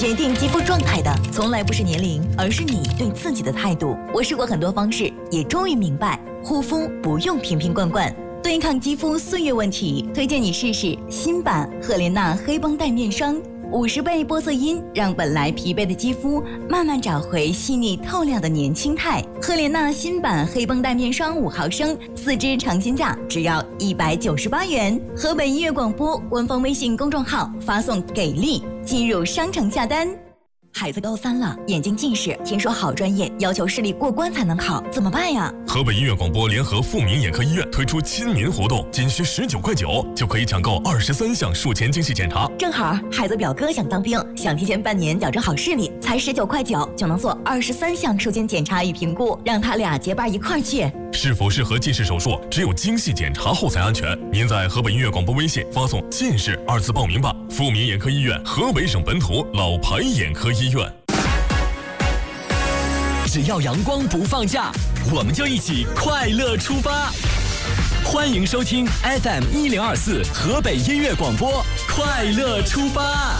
决定肌肤状态的从来不是年龄，而是你对自己的态度。我试过很多方式，也终于明白，护肤不用瓶瓶罐罐。对抗肌肤岁月问题，推荐你试试新版赫莲娜黑绷带面霜，50倍玻色因，让本来疲惫的肌肤慢慢找回细腻透亮的年轻态。赫莲娜新版黑绷带面霜5毫升，4支尝鲜价只要198元。河北音乐广播官方微信公众号发送给力，进入商城下单。孩子高3了，眼睛近视，听说好专业，要求视力过关才能考，怎么办呀？ 河北音乐广播联合富民眼科医院推出亲民活动，仅需19.9块就可以抢购23项术前精细检查。 正好孩子表哥想当兵，想提前半年矫正好视力，才19.9块就能做23项术前检查与评估，让他俩结伴一块去。 是否适合近视手术，只有精细检查后才安全。您在河北音乐广播微信发送近视2字报名吧。富民眼科医院，河北省本土老牌眼科医院。 只要阳光不放假，我们就一起快乐出发。欢迎收听 FM1024 河北音乐广播，快乐出发。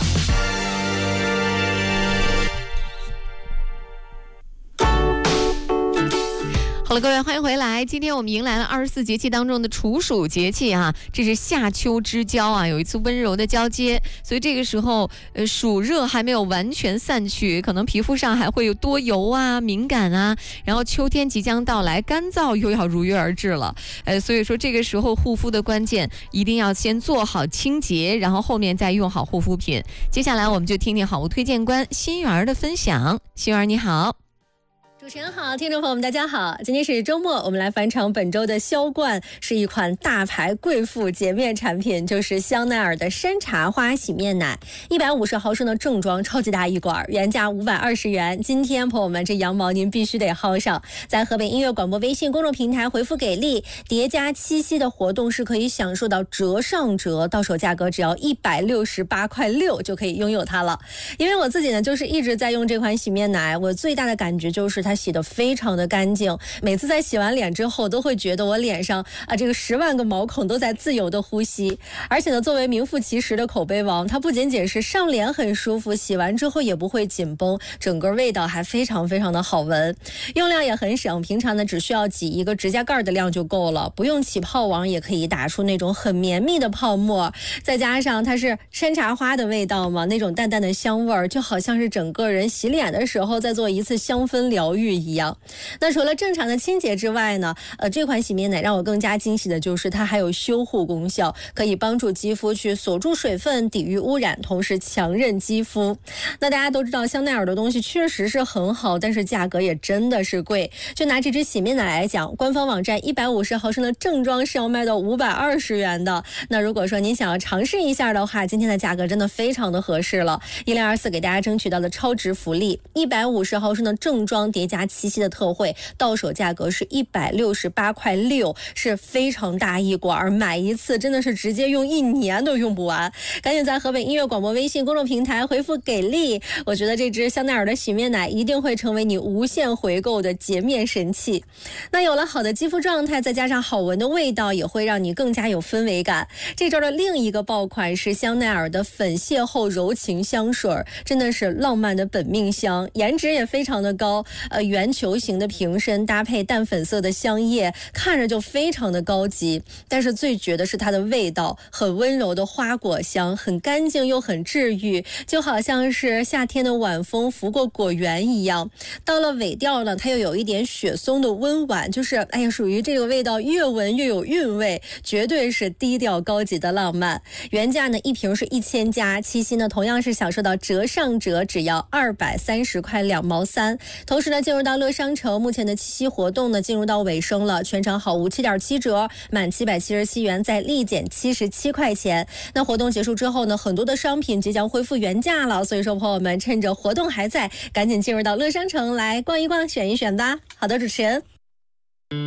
好了，各位，欢迎回来。今天我们迎来了24节气当中的处暑节气啊，这是夏秋之交啊，有一次温柔的交接，所以这个时候，暑热还没有完全散去，可能皮肤上还会有多油啊、敏感啊，然后秋天即将到来，干燥又要如约而至了。所以说这个时候护肤的关键一定要先做好清洁，然后后面再用好护肤品。接下来我们就听听好物推荐官心媛儿的分享。心媛儿你好。 主持人好，听众朋友们大家好，今天是周末，我们来返场本周的销冠，是一款大牌贵妇洁面产品，就是香奈儿的山茶花洗面奶，150毫升的正装，超级大一管，原价520元。今天朋友们，这羊毛您必须得薅上，在河北音乐广播微信公众平台回复给力，叠加七夕的活动是可以享受到折上折，到手价格只要168.6块就可以拥有它了。因为我自己呢，就是一直在用这款洗面奶，我最大的感觉就是它洗得非常的干净，每次在洗完脸之后都会觉得我脸上这个10万个毛孔都在自由的呼吸。而且呢，作为名副其实的口碑王，它不仅仅是上脸很舒服，洗完之后也不会紧绷，整个味道还非常非常的好闻，用量也很省，平常呢只需要挤一个指甲盖的量就够了，不用起泡网也可以打出那种很绵密的泡沫，再加上它是山茶花的味道嘛，那种淡淡的香味儿，就好像是整个人洗脸的时候在做一次香氛疗愈一样。那除了正常的清洁之外呢，这款洗面奶让我更加惊喜的就是它还有修护功效，可以帮助肌肤去锁住水分，抵御污染，同时强韧肌肤。那大家都知道香奈儿的东西确实是很好，但是价格也真的是贵。就拿这支洗面奶来讲，官方网站150毫升的正装是要卖到520元的。那如果说您想要尝试一下的话，今天的价格真的非常的合适了。1024给大家争取到了超值福利，150毫升的正装叠加七夕的特惠，到手价格是168.6块，是非常大一管，买一次真的是直接用1年都用不完。赶紧在河北音乐广播微信公众平台回复给力，我觉得这支香奈儿的洗面奶一定会成为你无限回购的洁面神器。那有了好的肌肤状态，再加上好闻的味道，也会让你更加有氛围感。这周的另一个爆款是香奈儿的粉邂逅柔情香水，真的是浪漫的本命香，颜值也非常的高，圆球形的瓶身搭配淡粉色的香叶，看着就非常的高级。但是最绝的是它的味道，很温柔的花果香，很干净又很治愈，就好像是夏天的晚风拂过果园一样。到了尾调呢，它又有一点雪松的温婉，就是属于这个味道越闻越有韵味，绝对是低调高级的浪漫。原价呢一瓶是1000加，七夕呢同样是享受到折上折，只要230块2毛3。同时呢，进入到乐商城，目前的七夕活动呢进入到尾声了，全场好物7.7折，满777元再立减77块钱。那活动结束之后呢，很多的商品即将恢复原价了，所以说朋友们趁着活动还在，赶紧进入到乐商城来逛一逛，选一选吧。好的，主持人。